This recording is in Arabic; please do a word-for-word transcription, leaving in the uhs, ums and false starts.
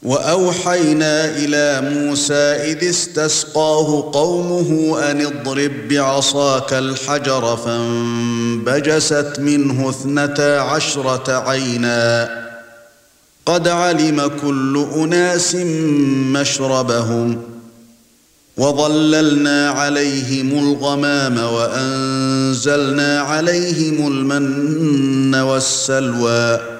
وأوحينا إلى موسى إذ استسقاه قومه أن اضرب بعصاك الحجر فانبجست منه اثنتا عشرة عينا قد علم كل أناس مشربهم وظللنا عليهم الغمام وأنزلنا عليهم المن والسلوى